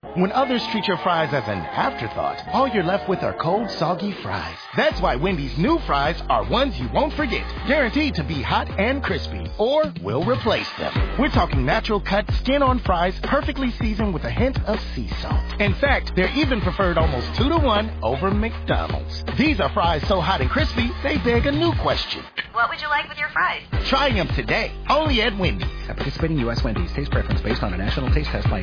When others treat your fries as an afterthought, all you're left with are cold, soggy fries. That's why Wendy's new fries are ones you won't forget, guaranteed to be hot and crispy, or we'll replace them. We're talking natural cut, skin-on fries, perfectly seasoned with a hint of sea salt. In fact, they're even preferred almost 2-to-1 over McDonald's. These are fries so hot and crispy, they beg a new question. What would you like with your fries? Try them today, only at Wendy's. At participating U.S. Wendy's, taste preference based on a national taste test by